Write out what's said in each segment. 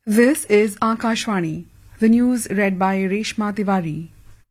This is Akashvani. The news read by Reshma Tiwari.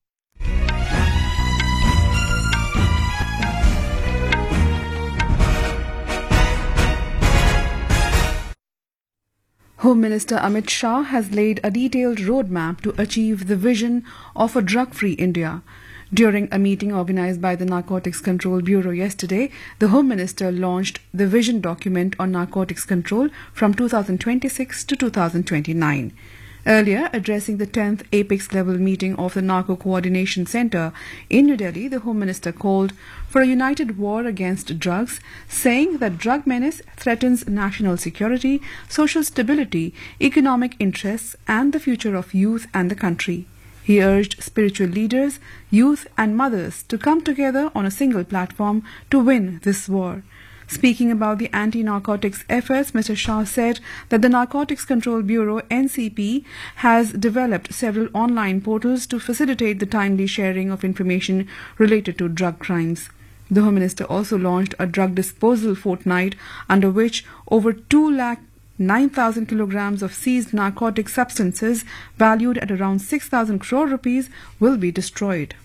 Home Minister Amit Shah has laid a detailed roadmap to achieve the vision of a drug-free India. During a meeting organized by the Narcotics Control Bureau yesterday, the Home Minister launched the vision document on narcotics control from 2026 to 2029. Earlier, addressing the 10th apex-level meeting of the Narco Coordination Centre in New Delhi, the Home Minister called for a united war against drugs, saying that drug menace threatens national security, social stability, economic interests and the future of youth and the country. He urged spiritual leaders, youth and mothers to come together on a single platform to win this war. Speaking about the anti-narcotics efforts, Mr. Shah said that the Narcotics Control Bureau (NCP) has developed several online portals to facilitate the timely sharing of information related to drug crimes. The Home Minister also launched a drug disposal fortnight under which over 2,09,000 kilograms of seized narcotic substances valued at around 6,000 crore rupees will be destroyed.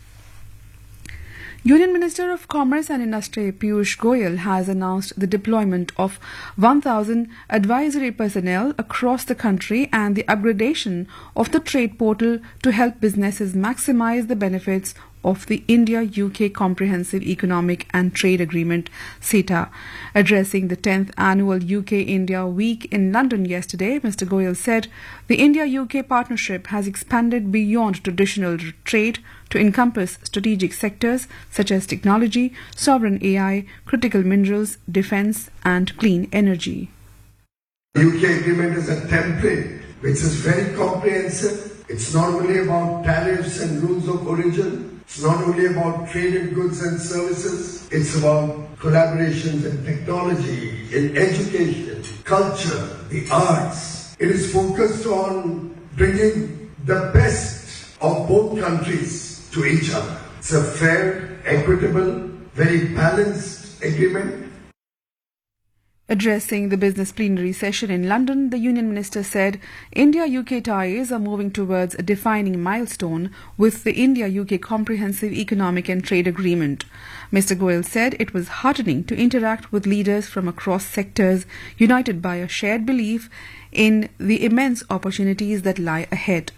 Union Minister of Commerce and Industry Piyush Goyal has announced the deployment of 1,000 advisory personnel across the country and the upgradation of the trade portal to help businesses maximize the benefits of the India-UK Comprehensive Economic and Trade Agreement (CETA). Addressing the 10th annual UK-India Week in London yesterday, Mr. Goyal said the India-UK partnership has expanded beyond traditional trade to encompass strategic sectors such as technology, sovereign AI, critical minerals, defence and clean energy. The UK agreement is a template which is very comprehensive. It's not only about tariffs and rules of origin. It's not only about trade in goods and services, it's about collaborations in technology, in education, culture, the arts. It is focused on bringing the best of both countries to each other. It's a fair, equitable, very balanced agreement. Addressing the business plenary session in London, the Union Minister said India-UK ties are moving towards a defining milestone with the India-UK Comprehensive Economic and Trade Agreement. Mr. Goyal said it was heartening to interact with leaders from across sectors, united by a shared belief in the immense opportunities that lie ahead.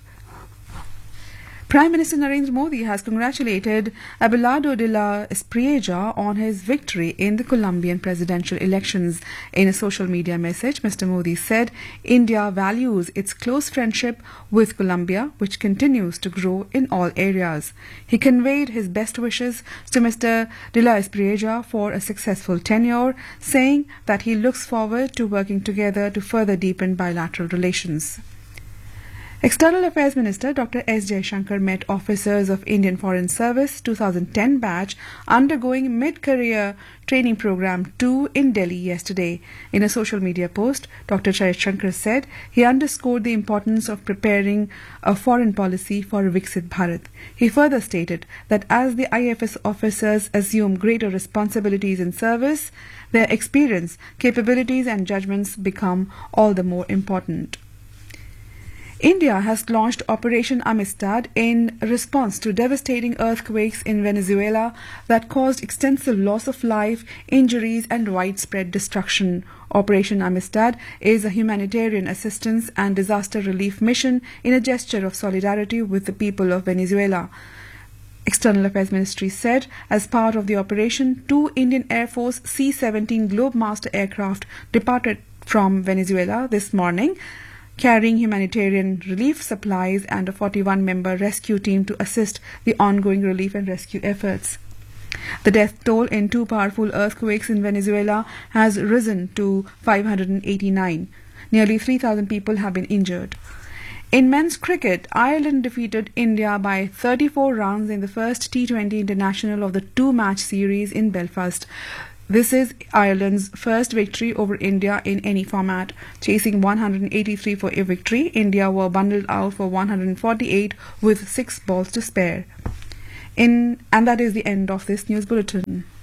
Prime Minister Narendra Modi has congratulated Abelardo de la Espriella on his victory in the Colombian presidential elections. In a social media message, Mr. Modi said India values its close friendship with Colombia, which continues to grow in all areas. He conveyed his best wishes to Mr. de la Espriella for a successful tenure, saying that he looks forward to working together to further deepen bilateral relations. External Affairs Minister Dr. S. Jaishankar met officers of Indian Foreign Service 2010 batch undergoing mid-career training program 2 in Delhi yesterday. In a social media post, Dr. Jaishankar said he underscored the importance of preparing a foreign policy for Viksit Bharat. He further stated that as the IFS officers assume greater responsibilities in service, their experience, capabilities and judgments become all the more important. India has launched Operation Amistad in response to devastating earthquakes in Venezuela that caused extensive loss of life, injuries and widespread destruction. Operation Amistad is a humanitarian assistance and disaster relief mission in a gesture of solidarity with the people of Venezuela. External Affairs Ministry said as part of the operation, 2 Indian Air Force C-17 Globemaster aircraft departed from Venezuela this morning, carrying humanitarian relief supplies and a 41-member rescue team to assist the ongoing relief and rescue efforts. The death toll in 2 powerful earthquakes in Venezuela has risen to 589. Nearly 3,000 people have been injured. In men's cricket, Ireland defeated India by 34 runs in the first T20 international of the 2-match series in Belfast. This is Ireland's first victory over India in any format. Chasing 183 for a victory, India were bundled out for 148 with 6 balls to spare. And that is the end of this news bulletin.